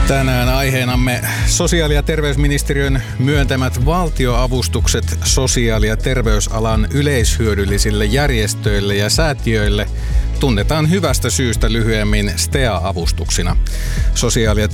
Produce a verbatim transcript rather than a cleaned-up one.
Tänään aiheenamme sosiaali- ja terveysministeriön myöntämät valtioavustukset sosiaali- ja terveysalan yleishyödyllisille järjestöille ja säätiöille tunnetaan hyvästä syystä lyhyemmin S T E A-avustuksina. Sosiaali- ja